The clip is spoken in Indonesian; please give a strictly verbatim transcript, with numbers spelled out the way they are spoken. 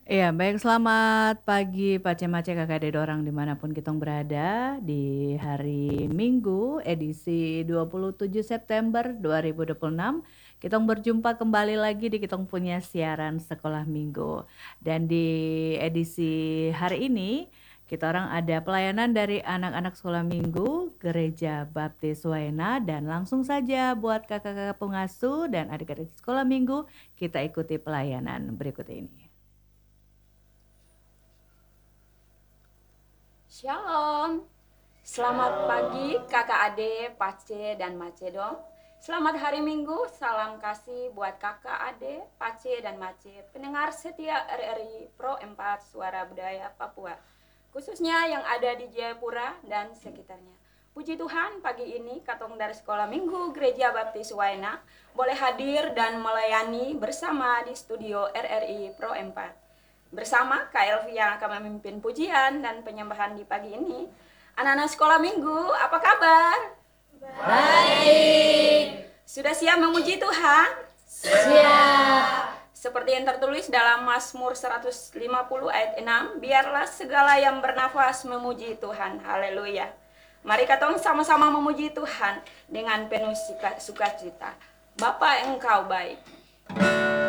Iya, baik selamat pagi Pace-Mace kakak dede orang dimanapun kita berada di hari Minggu edisi dua puluh tujuh September dua ribu dua puluh enam. Kita berjumpa kembali lagi di kita punya siaran sekolah minggu. Dan di edisi hari ini kita orang ada pelayanan dari anak-anak sekolah minggu Gereja Baptis Waena dan langsung saja buat kakak-kakak pengasuh dan adik-adik sekolah minggu kita ikuti pelayanan berikut ini. Shalom, selamat pagi kakak ade, pace dan mace dong. Selamat hari minggu, salam kasih buat kakak ade, pace dan mace, pendengar setia R R I Pro empat Suara Budaya Papua, khususnya yang ada di Jayapura dan sekitarnya. Puji Tuhan, pagi ini katong dari sekolah minggu Gereja Baptis Waena boleh hadir dan melayani bersama di studio R R I Pro empat. Bersama Kak Elvi yang akan memimpin pujian dan penyembahan di pagi ini. Anak-anak sekolah minggu, apa kabar? Baik. Sudah siap memuji Tuhan? Siap. Seperti yang tertulis dalam Mazmur seratus lima puluh ayat enam, biarlah segala yang bernafas memuji Tuhan. Haleluya. Mari katong sama-sama memuji Tuhan dengan penuh sukacita. Bapa, Engkau baik.